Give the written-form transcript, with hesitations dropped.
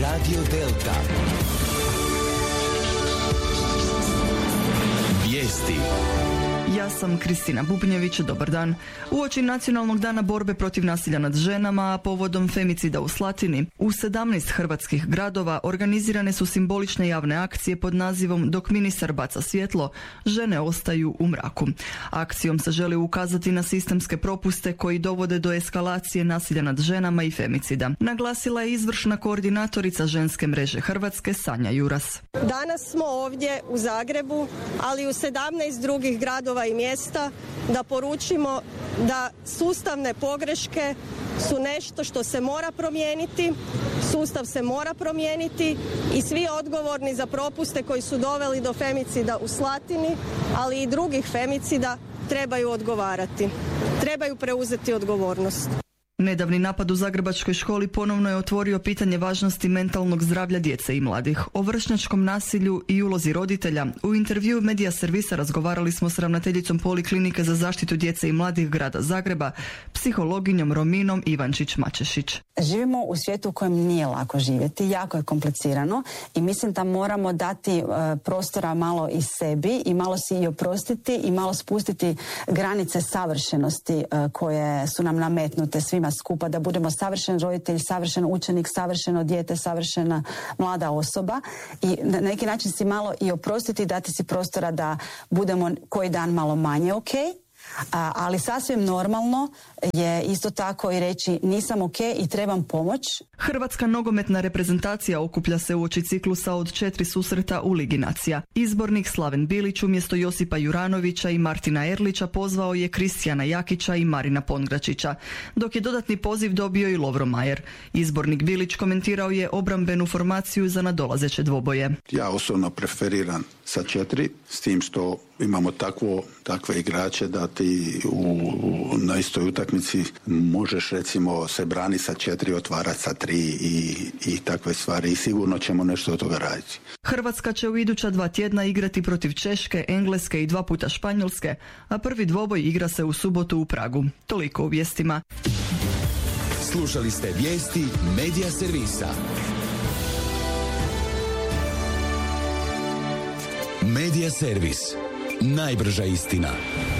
Radio Delta. Vijesti. Ja sam Kristina Bubnjević, dobar dan. Uoči Nacionalnog dana borbe protiv nasilja nad ženama, a povodom femicida u Slatini, u 17 hrvatskih gradova organizirane su simbolične javne akcije pod nazivom Dok ministar baca svjetlo, žene ostaju u mraku. Akcijom se želi ukazati na sistemske propuste koji dovode do eskalacije nasilja nad ženama i femicida. Naglasila je izvršna koordinatorica ženske mreže Hrvatske Sanja Juras. Danas smo ovdje u Zagrebu, ali i u 17 drugih gradova i mjesta da poručimo da sustavne pogreške su nešto što se mora promijeniti, sustav se mora promijeniti i svi odgovorni za propuste koji su doveli do femicida u Slatini, ali i drugih femicida trebaju odgovarati, trebaju preuzeti odgovornost. Nedavni napad u zagrebačkoj školi ponovno je otvorio pitanje važnosti mentalnog zdravlja djece i mladih. O vršnjačkom nasilju i ulozi roditelja u intervjuu Medija Servisa razgovarali smo s ravnateljicom Poliklinike za zaštitu djece i mladih grada Zagreba, psihologinjom Rominom Ivančić-Mačešić. Živimo u svijetu u kojem nije lako živjeti, jako je komplicirano i mislim da moramo dati prostora malo i sebi i malo si i oprostiti i malo spustiti granice savršenosti koje su nam nametnute svima skupa, da budemo savršen roditelj, savršen učenik, savršeno dijete, savršena mlada osoba i na neki način si malo i oprostiti, dati si prostora da budemo koji dan malo manje ok. Ali sasvim normalno je isto tako i reći nisam ok i trebam pomoć. Hrvatska nogometna reprezentacija okuplja se uoči ciklusa od 4 susreta u Ligi nacija. Izbornik Slaven Bilić umjesto Josipa Juranovića i Martina Erlića pozvao je Kristijana Jakića i Marina Pongračića, dok je dodatni poziv dobio i Lovro Majer. Izbornik Bilić komentirao je obrambenu formaciju za nadolazeće dvoboje. Ja osobno preferiram sa 4, s tim što imamo takve igrače da ti na istoj utakmici možeš recimo se brani sa 4, otvarati sa 3 i takve stvari i sigurno ćemo nešto od toga raditi. Hrvatska će u iduća 2 tjedna igrati protiv Češke, Engleske i 2 puta Španjolske, a prvi dvoboj igra se u subotu u Pragu. Toliko u vijestima. Slušali ste vijesti Medija Servisa. Medija Servis. Najbrža istina.